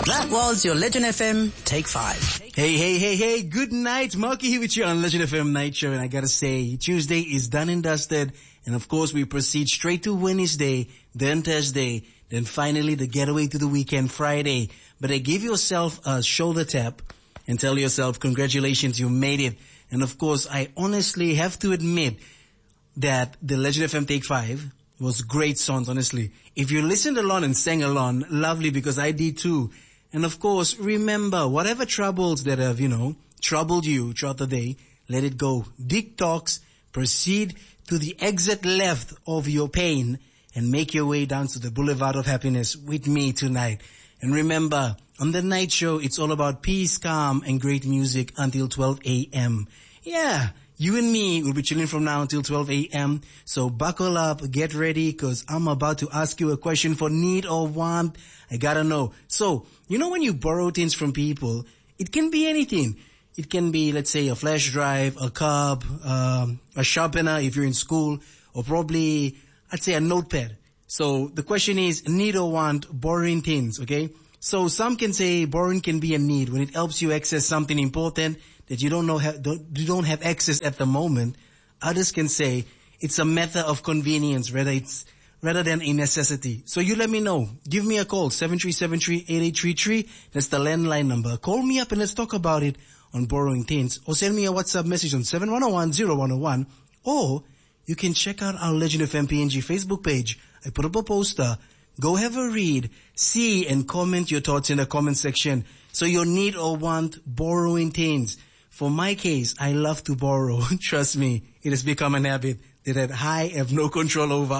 That was your Legend FM Take 5. Hey. Good night. Marky here with you on Legend FM Night Show. And I gotta say, Tuesday is done and dusted. And of course, we proceed straight to Wednesday, then Thursday, then finally the getaway to the weekend, Friday. But give yourself a shoulder tap and tell yourself, congratulations, you made it. And of course, I honestly have to admit that the Legend FM Take 5 was great songs, honestly. If you listened along and sang along, lovely, because I did too. And of course, remember, whatever troubles that have, troubled you throughout the day, let it go. Detox, proceed to the exit left of your pain and make your way down to the Boulevard of Happiness with me tonight. And remember, on the night show, it's all about peace, calm, and great music until 12 a.m. Yeah, you and me will be chilling from now until 12 a.m. So buckle up, get ready, because I'm about to ask you a question for need or want. I gotta know. So, when you borrow things from people, it can be anything. It can be, let's say, a flash drive, a cup, a sharpener if you're in school, or probably, I'd say, a notepad. So the question is, need or want borrowing things, okay? So some can say borrowing can be a need when it helps you access something important that you don't have access at the moment. Others can say it's a method of convenience rather than a necessity. So you let me know. Give me a call, 7373-8833. That's the landline number. Call me up and let's talk about it on borrowing things. Or send me a WhatsApp message on 7101-0101. Or you can check out our Legend FM PNG Facebook page. I put up a poster. Go have a read, see, and comment your thoughts in the comment section. So you need or want borrowing things. For my case, I love to borrow. Trust me, it has become an habit that I have no control over.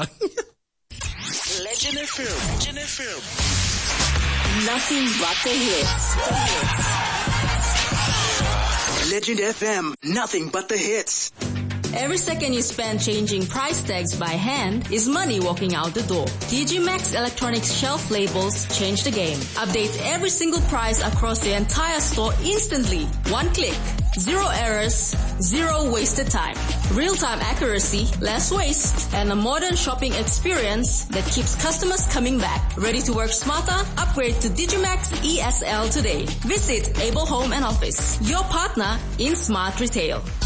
Legend FM. Legend FM. Nothing but the hits. Legend FM. Nothing but the hits. Every second you spend changing price tags by hand is money walking out the door. DigiMax Electronics shelf labels change the game. Update every single price across the entire store instantly. One click. Zero errors, zero wasted time. Real-time accuracy, less waste, and a modern shopping experience that keeps customers coming back. Ready to work smarter? Upgrade to DigiMax ESL today. Visit Able Home and Office, your partner in smart retail.